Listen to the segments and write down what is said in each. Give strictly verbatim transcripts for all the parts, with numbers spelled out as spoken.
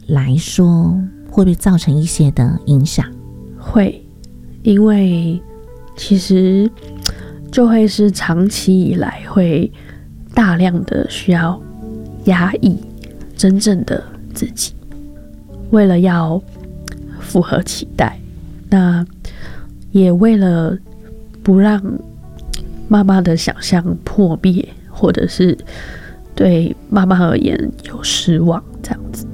来说会不会造成一些的影响？ 会，因为其实就会是长期以来会大量的需要压抑真正的自己，为了要符合期待，那也为了不让妈妈的想象破灭，或者是对妈妈而言有失望，这样子。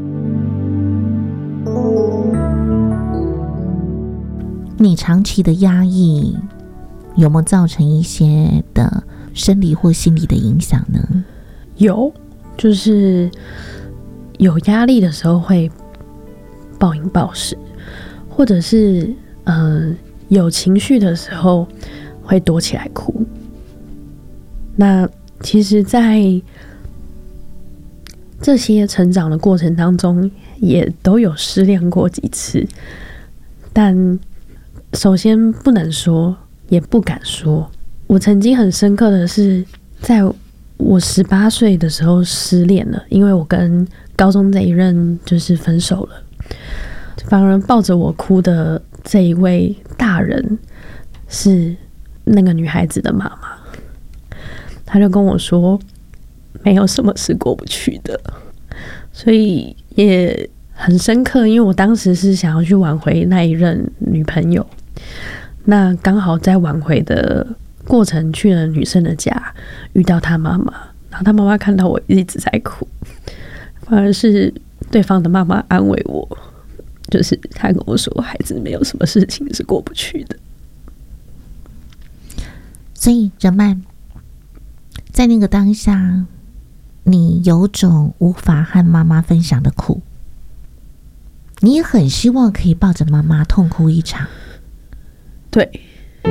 你长期的压抑有没有造成一些的生理或心理的影响呢？ 有，就是有压力的时候会暴饮暴食，或者是呃有情绪的时候会躲起来哭。那其实在这些成长的过程当中也都有失恋过几次，但首先不能说也不敢说。我曾经很深刻的是在我十八岁的时候失恋了，因为我跟高中这一任就是分手了，反而抱着我哭的这一位大人是那个女孩子的妈妈，她就跟我说没有什么是过不去的，所以也很深刻，因为我当时是想要去挽回那一任女朋友，那刚好在挽回的过程去了女生的家，遇到她妈妈，然后她妈妈看到我一直在哭，反而是对方的妈妈安慰我，就是她跟我说孩子没有什么事情是过不去的。 所以人曼在那个当下，你有种无法和妈妈分享的苦，你也很希望可以抱着妈妈痛哭一场。 对，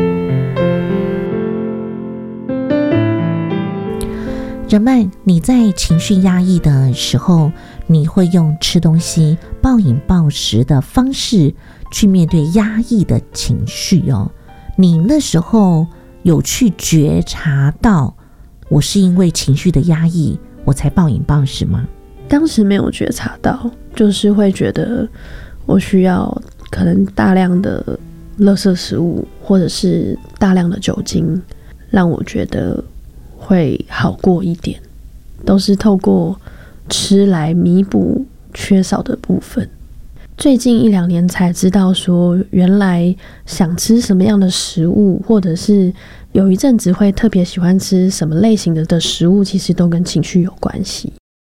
人曼，你在情绪压抑的时候，你会用吃东西、暴饮暴食的方式去面对压抑的情绪哦。你那时候有去觉察到，我是因为情绪的压抑，我才暴饮暴食吗？ 当时没有觉察到，就是会觉得我需要可能大量的垃圾食物，或者是大量的酒精，让我觉得会好过一点，都是透过吃来弥补缺少的部分。最近一两年才知道说，原来想吃什么样的食物，或者是有一阵子会特别喜欢吃什么类型的的食物，其实都跟情绪有关系。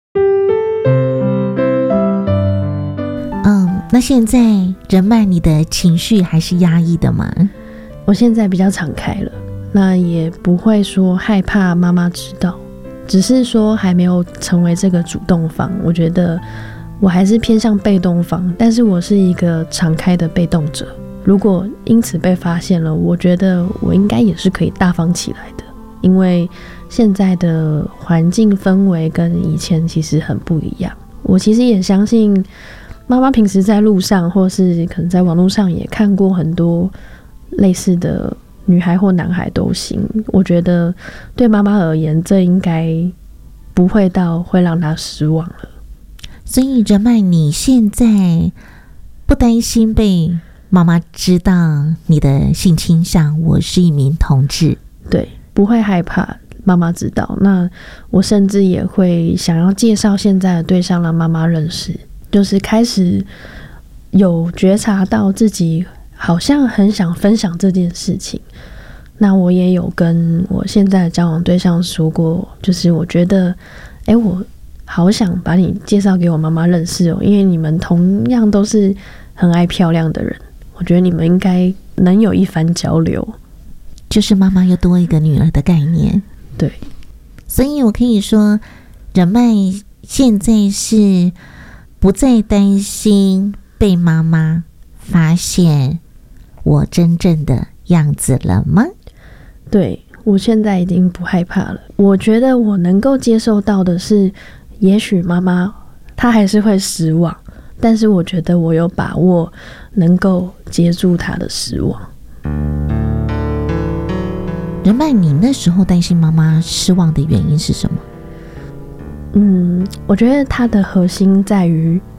嗯，那现在人曼，你的情绪还是压抑的吗？ 我现在比较敞开了，那也不会说害怕妈妈知道，只是说还没有成为这个主动方。我觉得我还是偏向被动方，但是我是一个敞开的被动者。如果因此被发现了，我觉得我应该也是可以大方起来的，因为现在的环境氛围跟以前其实很不一样。我其实也相信妈妈平时在路上，或是可能在网络上也看过很多类似的女孩或男孩都行。我觉得对妈妈而言，这应该不会到会让她失望了。 所以人曼，你现在不担心被妈妈知道你的性倾向，我是一名同志？ 对，不会害怕妈妈知道。那我甚至也会想要介绍现在的对象让妈妈认识，就是开始有觉察到自己好像很想分享这件事情。那我也有跟我现在的交往对象说过，就是我觉得哎，我好想把你介绍给我妈妈认识哦，因为你们同样都是很爱漂亮的人，我觉得你们应该能有一番交流。 就是妈妈又多一个女儿的概念。 对， 所以我可以说，人曼现在是不再担心被妈妈发现我真正的样子了吗？ 对，我现在已经不害怕了。我觉得我能够接受到的是，也许妈妈她还是会失望，但是我觉得我有把握能够接住她的失望。 人曼，你那时候担心妈妈失望的原因是什么？ 嗯，我觉得它的核心在于